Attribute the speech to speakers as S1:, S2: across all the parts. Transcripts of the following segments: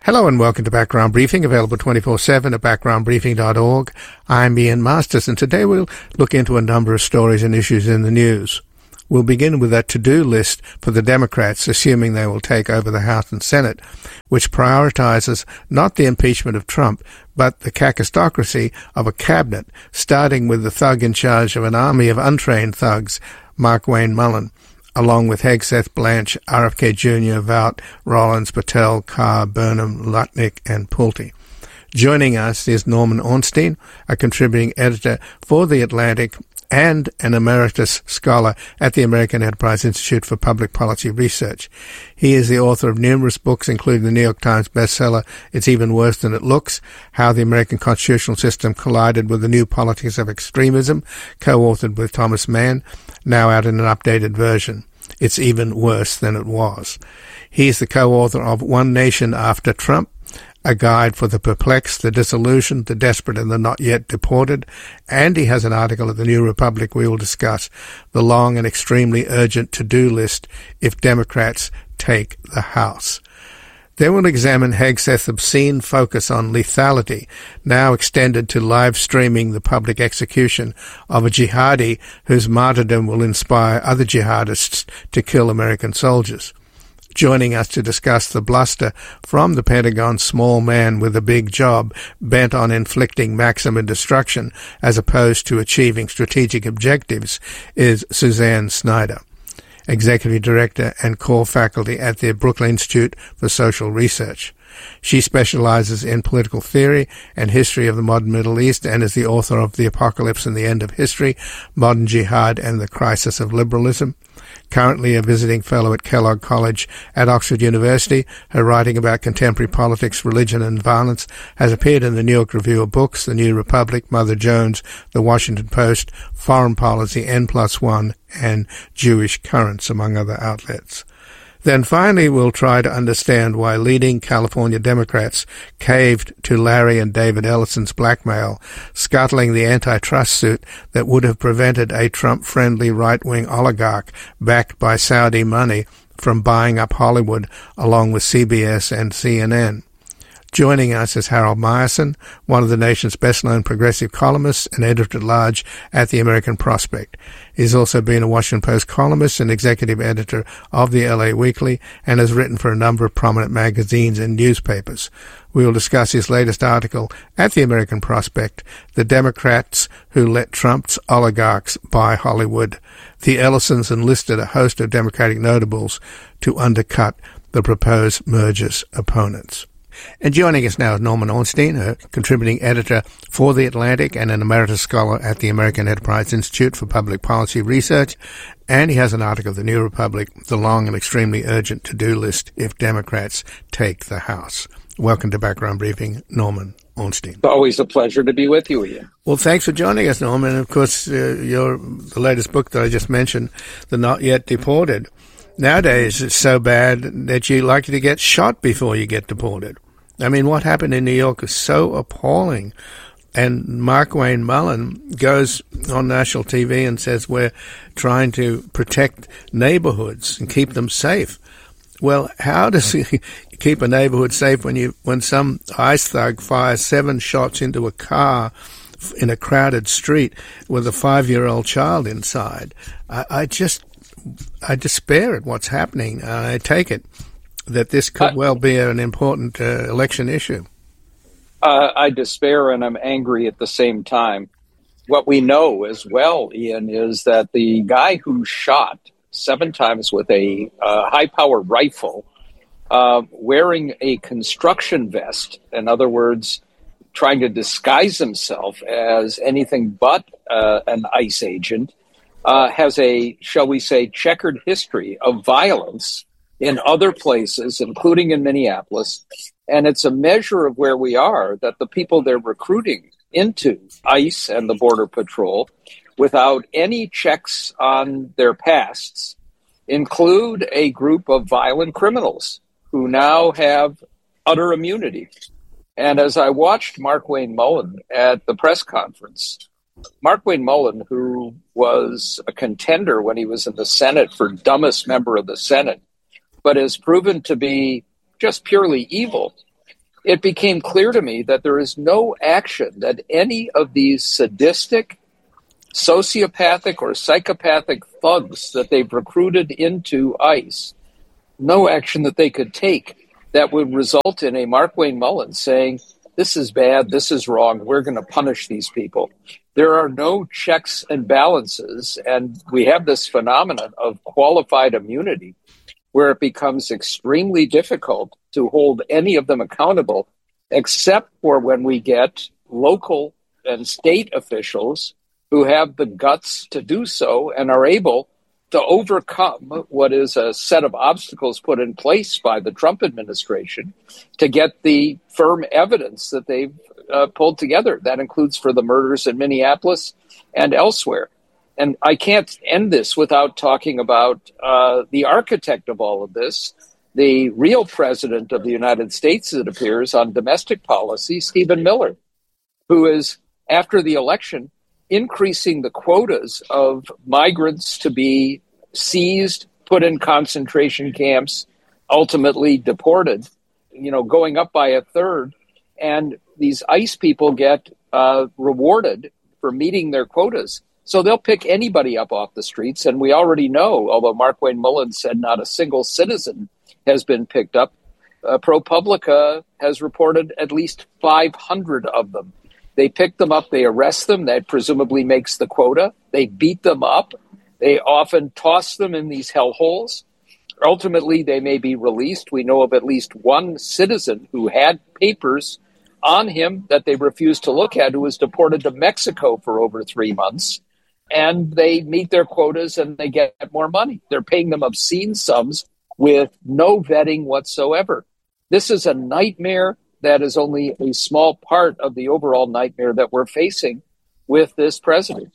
S1: Hello and welcome to Background Briefing, available 24/7 at backgroundbriefing.org. I'm Ian Masters, and today we'll look into a number of stories and issues in the news. We'll begin with a to-do list for the Democrats, assuming they will take over the House and Senate, which prioritizes not the impeachment of Trump, but the kakistocracy of a cabinet, starting with the thug in charge of an army of untrained thugs, Markwayne Mullin, along with Hegseth, Blanche, RFK Jr., Vought, Rollins, Patel, Carr, Burnham, Lutnick, and Pulte. Joining us is Norman Ornstein, a contributing editor for The Atlantic and an emeritus scholar at the American Enterprise Institute for Public Policy Research. He is the author of numerous books, including the New York Times bestseller, It's Even Worse Than It Looks, How the American Constitutional System Collided with the New Politics of Extremism, co-authored with Thomas Mann, now out in an updated version. It's Even Worse Than It Was. He is the co-author of One Nation After Trump, a guide for the perplexed, the disillusioned, the desperate, and the not yet deported, and he has an article at the New Republic we will discuss, the long and extremely urgent to-do list if Democrats take the House. Then we'll examine Hegseth's obscene focus on lethality, now extended to live streaming the public execution of a jihadi whose martyrdom will inspire other jihadists to kill American soldiers. Joining us to discuss the bluster from the Pentagon's small man with a big job bent on inflicting maximum destruction as opposed to achieving strategic objectives is Suzanne Snyder, Executive Director and core faculty at the Brooklyn Institute for Social Research. She specializes in political theory and history of the modern Middle East and is the author of The Apocalypse and the End of History, Modern Jihad and the Crisis of Liberalism. Currently a visiting fellow at Kellogg College at Oxford University, her writing about contemporary politics, religion, and violence has appeared in the New York Review of Books, the New Republic, Mother Jones, the Washington Post, Foreign Policy, N+1, and Jewish Currents, among other outlets. Then finally, we'll try to understand why leading California Democrats caved to Larry and David Ellison's blackmail, scuttling the antitrust suit that would have prevented a Trump-friendly right-wing oligarch backed by Saudi money from buying up Hollywood along with CBS and CNN. Joining us is Harold Meyerson, one of the nation's best-known progressive columnists and editor-at-large at the American Prospect. He's also been a Washington Post columnist and executive editor of the LA Weekly and has written for a number of prominent magazines and newspapers. We will discuss his latest article at the American Prospect, The Democrats Who Let Trump's Oligarchs Buy Hollywood. The Ellisons enlisted a host of Democratic notables to undercut the proposed merger's opponents. And joining us now is Norman Ornstein, a contributing editor for The Atlantic and an emeritus scholar at the American Enterprise Institute for Public Policy Research. And he has an article, The New Republic, the long and extremely urgent to-do list if Democrats take the House. Welcome to Background Briefing, Norman Ornstein.
S2: It's always a pleasure to be with you, Ian.
S1: Well, thanks for joining us, Norman. And of course, the latest book that I just mentioned, The Not Yet Deported. Nowadays, it's so bad that you're likely to get shot before you get deported. I mean, what happened in New York is so appalling. And Markwayne Mullin goes on national TV and says we're trying to protect neighborhoods and keep them safe. Well, how does he keep a neighborhood safe when some ICE thug fires 7 shots into a car in a crowded street with a 5-year-old child inside? I despair at what's happening. I take it that this could well be an important election issue.
S2: I despair and I'm angry at the same time. What we know as well, Ian, is that the guy who shot 7 times with a high-power rifle, wearing a construction vest, in other words, trying to disguise himself as anything but an ICE agent, has a, shall we say, checkered history of violence in other places, including in Minneapolis. And it's a measure of where we are, that the people they're recruiting into ICE and the Border Patrol without any checks on their pasts include a group of violent criminals who now have utter immunity. And as I watched Markwayne Mullin at the press conference, Markwayne Mullin, who was a contender when he was in the Senate for dumbest member of the Senate, but has proven to be just purely evil, it became clear to me that there is no action that any of these sadistic, sociopathic, or psychopathic thugs that they've recruited into ICE, no action that they could take that would result in a Markwayne Mullins saying, this is bad, this is wrong, we're going to punish these people. There are no checks and balances, and we have this phenomenon of qualified immunity where it becomes extremely difficult to hold any of them accountable, except for when we get local and state officials who have the guts to do so and are able to overcome what is a set of obstacles put in place by the Trump administration to get the firm evidence that they've pulled together. That includes for the murders in Minneapolis and elsewhere. And I can't end this without talking about the architect of all of this, the real president of the United States, it appears, on domestic policy, Stephen Miller, who is, after the election, increasing the quotas of migrants to be seized, put in concentration camps, ultimately deported, going up by a third. And these ICE people get rewarded for meeting their quotas. So they'll pick anybody up off the streets. And we already know, although Markwayne Mullins said not a single citizen has been picked up, ProPublica has reported at least 500 of them. They pick them up, they arrest them, that presumably makes the quota. They beat them up. They often toss them in these hellholes. Ultimately, they may be released. We know of at least one citizen who had papers on him that they refused to look at, who was deported to Mexico for over 3 months. And they meet their quotas and they get more money. They're paying them obscene sums with no vetting whatsoever. This is a nightmare that is only a small part of the overall nightmare that we're facing with this president.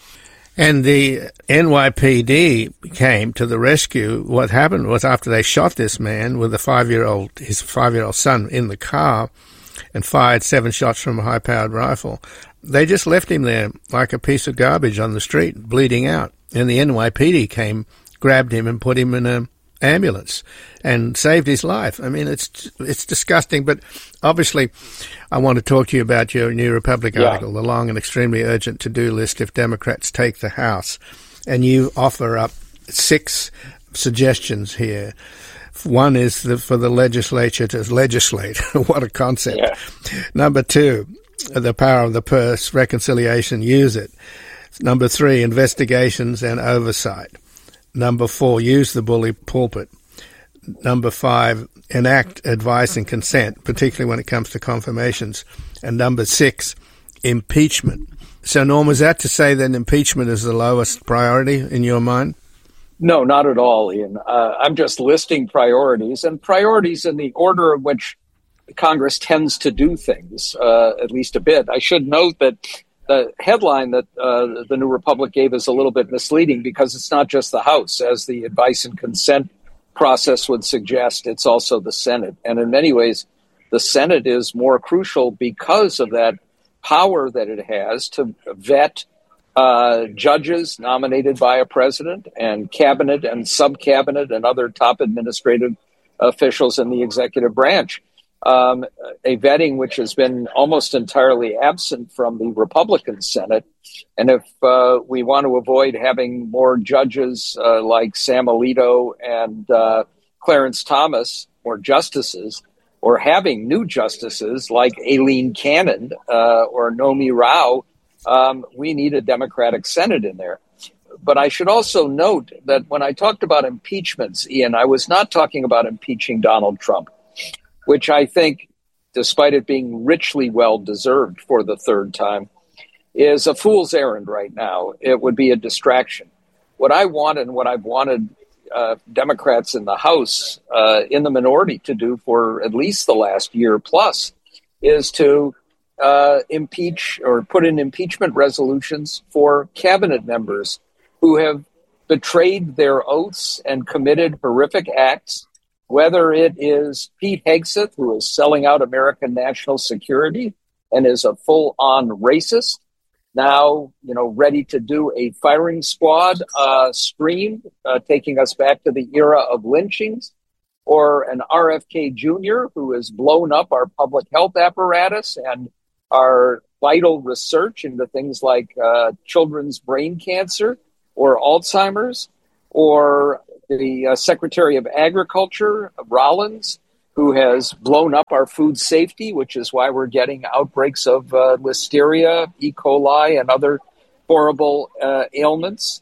S1: And the NYPD came to the rescue. What happened was after they shot this man with his 5-year-old son in the car and fired 7 shots from a high-powered rifle, they just left him there like a piece of garbage on the street, bleeding out. And the NYPD came, grabbed him and put him in an ambulance and saved his life. I mean, it's disgusting, but obviously I want to talk to you about your New Republic article, the long and extremely urgent to-do list if Democrats take the House. And you offer up 6 suggestions here. One is for the legislature to legislate. What a concept. Yeah. Number 2, the power of the purse, reconciliation, use it. Number 3, investigations and oversight. Number 4, use the bully pulpit. Number 5, enact advice and consent, particularly when it comes to confirmations. And number 6, impeachment. So, Norm, is that to say that impeachment is the lowest priority in your mind?
S2: No, not at all, Ian. I'm just listing priorities, and priorities in the order in which Congress tends to do things, at least a bit. I should note that the headline that the New Republic gave is a little bit misleading because it's not just the House. As the advice and consent process would suggest, it's also the Senate. And in many ways, the Senate is more crucial because of that power that it has to vet judges nominated by a president and cabinet and sub-cabinet and other top administrative officials in the executive branch. A vetting which has been almost entirely absent from the Republican Senate. And if we want to avoid having more judges like Sam Alito and Clarence Thomas, or justices, or having new justices like Aileen Cannon or Nomi Rao, we need a Democratic Senate in there. But I should also note that when I talked about impeachments, Ian, I was not talking about impeaching Donald Trump, which I think, despite it being richly well-deserved for the third time, is a fool's errand right now. It would be a distraction. What I want and what I've wanted Democrats in the House, in the minority, to do for at least the last year plus is to impeach or put in impeachment resolutions for cabinet members who have betrayed their oaths and committed horrific acts, whether it is Pete Hegseth, who is selling out American national security and is a full-on racist, now, ready to do a firing squad scream, taking us back to the era of lynchings, or an RFK Jr. who has blown up our public health apparatus and our vital research into things like children's brain cancer or Alzheimer's, or the Secretary of Agriculture, Rollins, who has blown up our food safety, which is why we're getting outbreaks of listeria, E. coli, and other horrible ailments,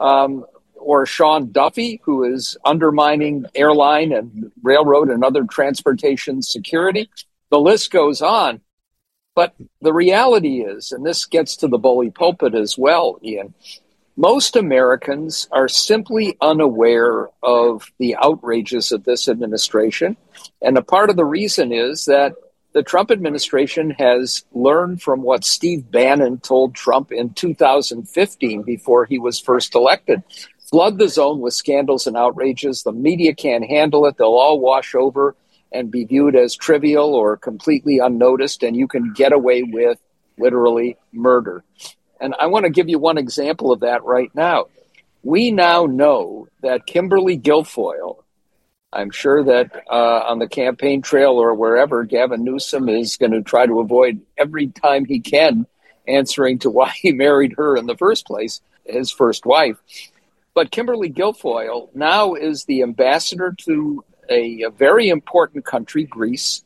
S2: or Sean Duffy, who is undermining airline and railroad and other transportation security. The list goes on. But the reality is, and this gets to the bully pulpit as well, Ian, most Americans are simply unaware of the outrages of this administration. And a part of the reason is that the Trump administration has learned from what Steve Bannon told Trump in 2015 before he was first elected. Flood the zone with scandals and outrages. The media can't handle it. They'll all wash over and be viewed as trivial or completely unnoticed, and you can get away with literally murder. And I want to give you one example of that right now. We now know that Kimberly Guilfoyle, I'm sure that on the campaign trail or wherever, Gavin Newsom is going to try to avoid every time he can answering to why he married her in the first place, his first wife. But Kimberly Guilfoyle now is the ambassador to a very important country, Greece.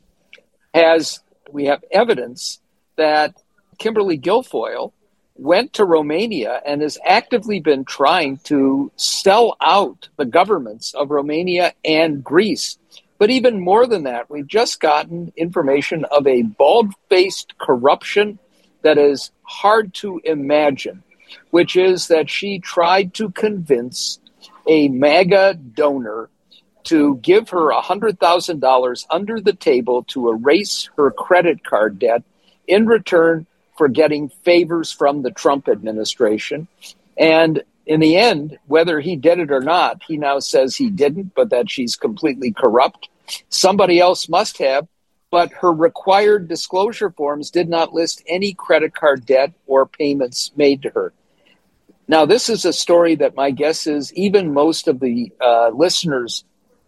S2: We have evidence that Kimberly Guilfoyle went to Romania and has actively been trying to sell out the governments of Romania and Greece. But even more than that, we've just gotten information of a bald-faced corruption that is hard to imagine, which is that she tried to convince a MAGA donor to give her $100,000 under the table to erase her credit card debt in return for getting favors from the Trump administration. And in the end, whether he did it or not, he now says he didn't, but that she's completely corrupt. Somebody else must have, but her required disclosure forms did not list any credit card debt or payments made to her. Now, this is a story that my guess is even most of the listeners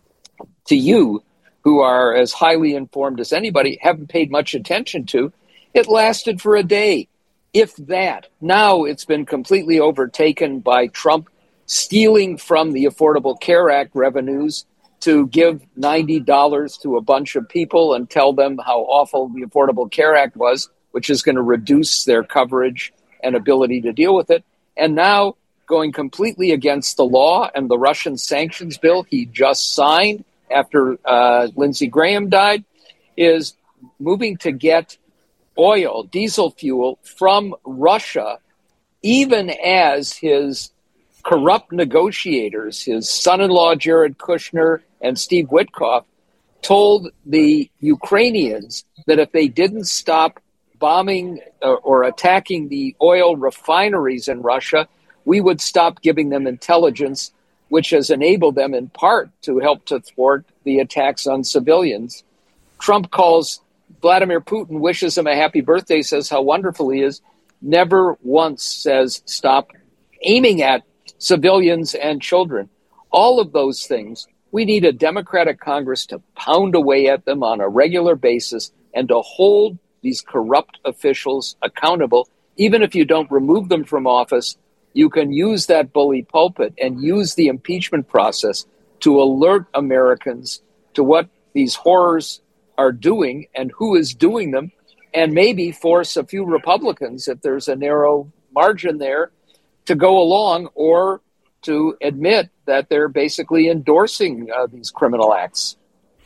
S2: to you, who are as highly informed as anybody, haven't paid much attention to. It lasted for a day, if that. Now it's been completely overtaken by Trump stealing from the Affordable Care Act revenues to give $90 to a bunch of people and tell them how awful the Affordable Care Act was, which is going to reduce their coverage and ability to deal with it. And now going completely against the law and the Russian sanctions bill he just signed after Lindsey Graham died, is moving to get oil, diesel fuel from Russia, even as his corrupt negotiators, his son-in-law Jared Kushner and Steve Witkoff, told the Ukrainians that if they didn't stop bombing or attacking the oil refineries in Russia, we would stop giving them intelligence, which has enabled them in part to help to thwart the attacks on civilians. Trump calls Vladimir Putin, wishes him a happy birthday, says how wonderful he is, never once says stop aiming at civilians and children. All of those things, we need a Democratic Congress to pound away at them on a regular basis and to hold these corrupt officials accountable. Even if you don't remove them from office, you can use that bully pulpit and use the impeachment process to alert Americans to what these horrors are doing and who is doing them, and maybe force a few Republicans, if there's a narrow margin there, to go along or to admit that they're basically endorsing these criminal acts.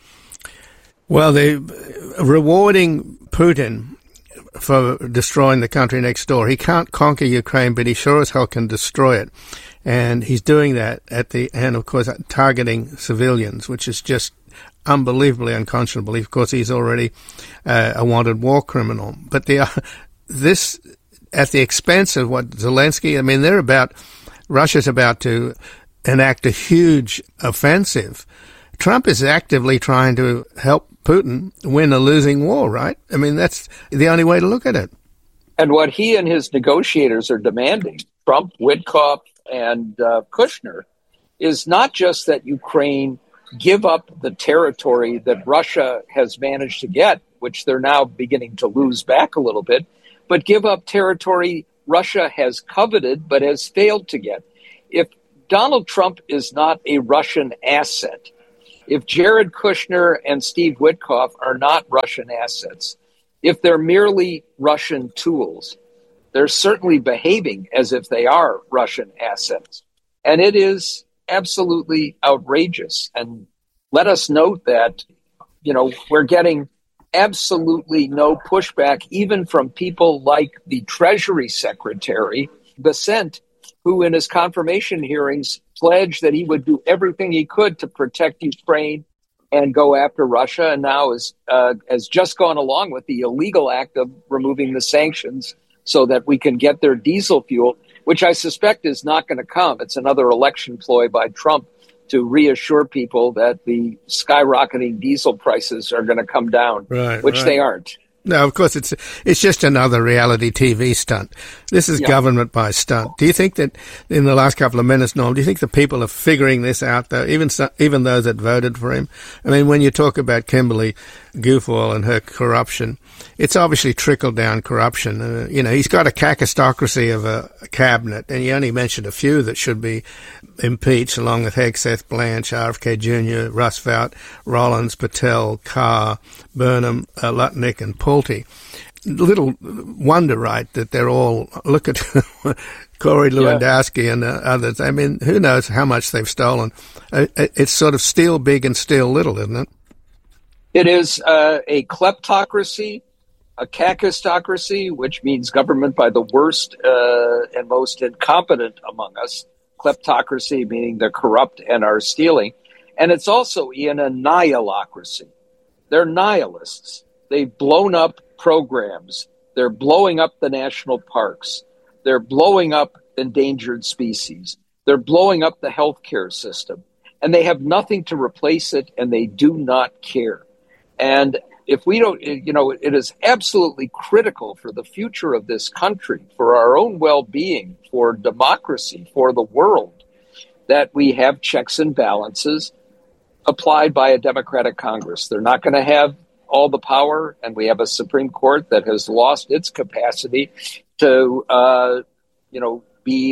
S1: Well, they're rewarding Putin for destroying the country next door. He can't conquer Ukraine, but he sure as hell can destroy it. And he's doing that and of course, targeting civilians, which is just unbelievably unconscionable. Of course, he's already a wanted war criminal. But this at the expense of what Zelensky, I mean, Russia's about to enact a huge offensive. Trump is actively trying to help Putin win a losing war, right? I mean, that's the only way to look at it.
S2: And what he and his negotiators are demanding, Trump, Witkoff, and Kushner, is not just that Ukraine give up the territory that Russia has managed to get, which they're now beginning to lose back a little bit, but give up territory Russia has coveted but has failed to get. If Donald Trump is not a Russian asset, if Jared Kushner and Steve Witkoff are not Russian assets, if they're merely Russian tools, they're certainly behaving as if they are Russian assets. And it is absolutely outrageous. And let us note that, we're getting absolutely no pushback, even from people like the Treasury Secretary, Bessent, who in his confirmation hearings pledged that he would do everything he could to protect Ukraine and go after Russia, and now has just gone along with the illegal act of removing the sanctions so that we can get their diesel fuel, which I suspect is not going to come. It's another election ploy by Trump to reassure people that the skyrocketing diesel prices are going to come down, which they aren't.
S1: No, of course, it's just another reality TV stunt. This is government by stunt. Do you think that in the last couple of minutes, Norm, do you think the people are figuring this out, though, even those that voted for him? I mean, when you talk about Kimberly Guilfoyle and her corruption, it's obviously trickle-down corruption. He's got a kakistocracy of a cabinet, and you only mentioned a few that should be impeached, along with Hegseth, Blanche, RFK Jr., Roosevelt, Rollins, Patel, Carr, Burnham, Lutnick, and Pulte. Little wonder, right, that they're all, look at Corey Lewandowski and others. I mean, who knows how much they've stolen. It's sort of steal big and steal little, isn't it?
S2: It is a kleptocracy, a kakistocracy, which means government by the worst and most incompetent among us. Kleptocracy meaning they're corrupt and are stealing. And it's also, Ian, a nihilocracy. They're nihilists. They've blown up programs. They're blowing up the national parks. They're blowing up endangered species. They're blowing up the healthcare system. And they have nothing to replace it, and they do not care. And if we don't, it is absolutely critical for the future of this country, for our own well-being, for democracy, for the world, that we have checks and balances applied by a Democratic Congress. They're not going to have all the power, and we have a Supreme Court that has lost its capacity to, be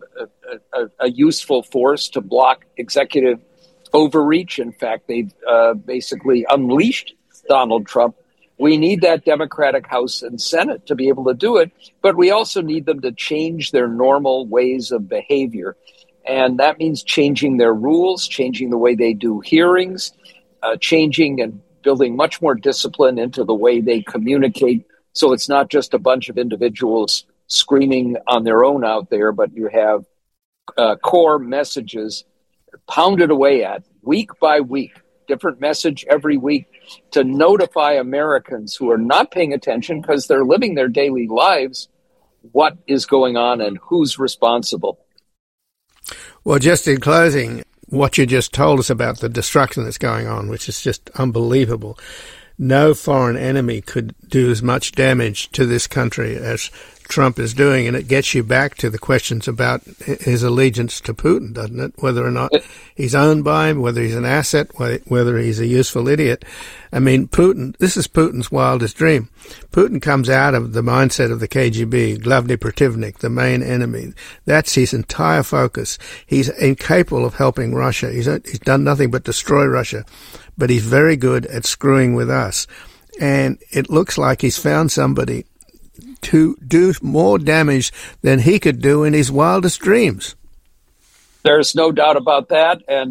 S2: a useful force to block executive overreach. In fact, they've basically unleashed Donald Trump. We need that Democratic House and Senate to be able to do it, but we also need them to change their normal ways of behavior. And that means changing their rules, changing the way they do hearings, changing and building much more discipline into the way they communicate. So it's not just a bunch of individuals screaming on their own out there, but you have core messages pounded away at week by week, different message every week to notify Americans who are not paying attention because they're living their daily lives what is going on and who's responsible.
S1: Well, just in closing, what you just told us about the destruction that's going on, which is just unbelievable. No foreign enemy could do as much damage to this country as Trump is doing, and it gets you back to the questions about his allegiance to Putin, doesn't it? Whether or not he's owned by him, whether he's an asset, whether he's a useful idiot. I mean, Putin, this is Putin's wildest dream. Putin comes out of the mindset of the KGB, Glavny Protivnik, the main enemy. That's his entire focus. He's incapable of helping Russia. He's done nothing but destroy Russia, but he's very good at screwing with us. And it looks like he's found somebody to do more damage than he could do in his wildest dreams.
S2: There's no doubt about that. And,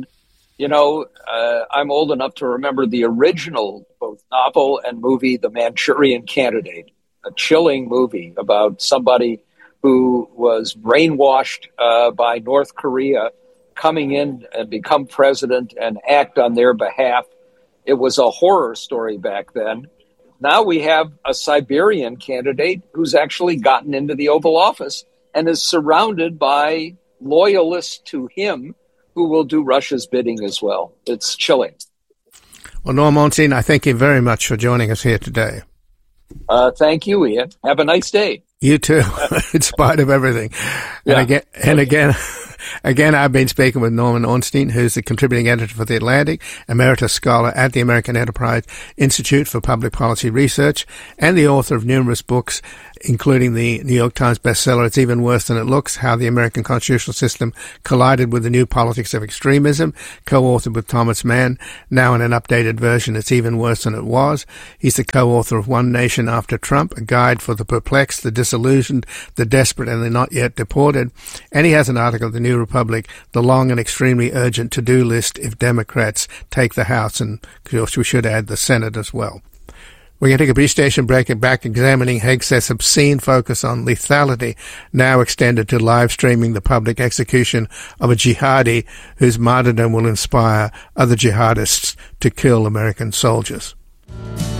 S2: I'm old enough to remember the original both novel and movie, The Manchurian Candidate, a chilling movie about somebody who was brainwashed by North Korea coming in and become president and act on their behalf. It was a horror story back then. Now we have a Siberian candidate who's actually gotten into the Oval Office and is surrounded by loyalists to him who will do Russia's bidding as well. It's chilling.
S1: Well, Norm Ornstein, I thank you very much for joining us here today.
S2: Thank you, Ian. Have a nice day.
S1: You too, in spite of everything. Yeah. And again, Again, I've been speaking with Norman Ornstein, who's the contributing editor for The Atlantic, emeritus scholar at the American Enterprise Institute for Public Policy Research, and the author of numerous books, including the New York Times bestseller, It's Even Worse Than It Looks, How the American Constitutional System Collided with the New Politics of Extremism, co-authored with Thomas Mann, now in an updated version, It's Even Worse Than It Was. He's the co-author of One Nation After Trump, a guide for the perplexed, the disillusioned, the desperate, and the not yet deported. And he has an article in the New Republic, The Long and Extremely Urgent To-Do List If Democrats Take the House, and of course we should add the Senate as well. We're going to take a brief station break and back examining Hegseth's obscene focus on lethality, now extended to live streaming the public execution of a jihadi whose martyrdom will inspire other jihadists to kill American soldiers.